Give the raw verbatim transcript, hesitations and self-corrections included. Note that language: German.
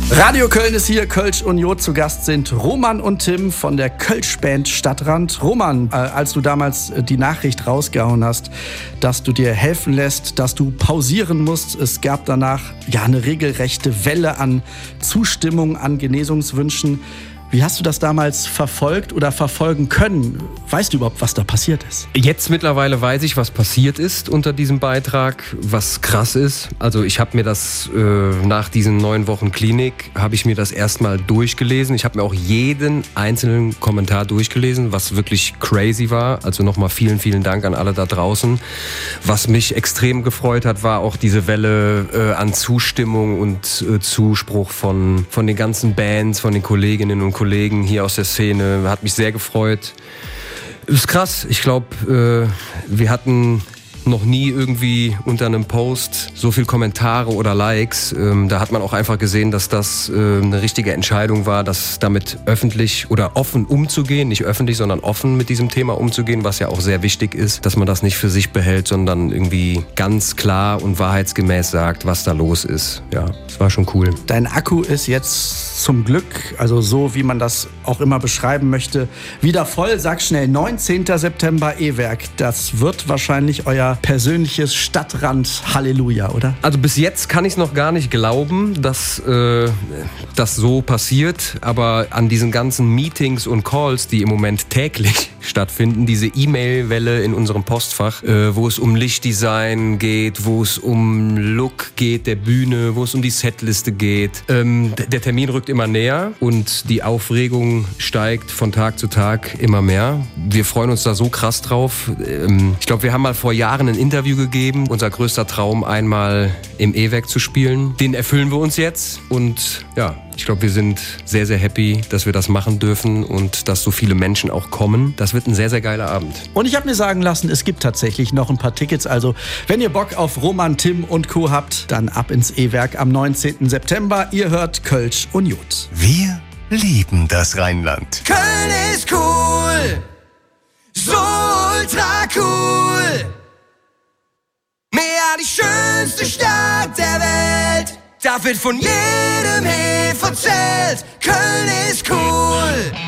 Radio Köln ist hier, Kölsch und Jod. Zu Gast sind Roman und Tim von der Kölsch-Band Stadtrand. Roman, äh, als du damals äh, die Nachricht rausgehauen hast, dass du dir helfen lässt, dass du pausieren musst, es gab danach ja eine regelrechte Welle an Zustimmung, an Genesungswünschen. Wie hast du das damals verfolgt oder verfolgen können? Weißt du überhaupt, was da passiert ist? Jetzt mittlerweile weiß ich, was passiert ist unter diesem Beitrag, was krass ist. Also ich habe mir das äh, nach diesen neun Wochen Klinik, habe ich mir das erstmal durchgelesen. Ich habe mir auch jeden einzelnen Kommentar durchgelesen, was wirklich crazy war. Also nochmal vielen, vielen Dank an alle da draußen. Was mich extrem gefreut hat, war auch diese Welle äh, an Zustimmung und äh, Zuspruch von, von den ganzen Bands, von den Kolleginnen und Kollegen hier aus der Szene. Hat mich sehr gefreut. Ist krass. Ich glaube, äh, wir hatten noch nie irgendwie unter einem Post so viel Kommentare oder Likes. Ähm, da hat man auch einfach gesehen, dass das äh, eine richtige Entscheidung war, das damit öffentlich oder offen umzugehen, nicht öffentlich, sondern offen mit diesem Thema umzugehen, was ja auch sehr wichtig ist, dass man das nicht für sich behält, sondern irgendwie ganz klar und wahrheitsgemäß sagt, was da los ist. Ja, das war schon cool. Dein Akku ist jetzt zum Glück, also so wie man das auch immer beschreiben möchte, wieder voll. Sag schnell, neunzehnten September E-Werk. Das wird wahrscheinlich euer persönliches Stadtrand-Halleluja, oder? Also bis jetzt kann ich es noch gar nicht glauben, dass äh, das so passiert. Aber an diesen ganzen Meetings und Calls, die im Moment täglich stattfinden, diese E-Mail-Welle in unserem Postfach, äh, wo es um Lichtdesign geht, wo es um Look geht der Bühne, wo es um die Setliste geht. Ähm, der Termin rückt immer näher und die Aufregung steigt von Tag zu Tag immer mehr. Wir freuen uns da so krass drauf. Ähm, ich glaube, wir haben mal vor Jahren ein Interview gegeben. Unser größter Traum, einmal im E-Werk zu spielen. Den erfüllen wir uns jetzt und ja, ich glaube, wir sind sehr, sehr happy, dass wir das machen dürfen und dass so viele Menschen auch kommen. Das wird ein sehr, sehr geiler Abend. Und ich habe mir sagen lassen, es gibt tatsächlich noch ein paar Tickets. Also, wenn ihr Bock auf Roman, Tim und Co. habt, dann ab ins E-Werk am neunzehnten September. Ihr hört Kölsch und Jod. Wir lieben das Rheinland. Köln ist cool, so ultra cool. Mehr die schönste Stadt der Welt. Da wird von jedem He erzählt. Köln ist cool.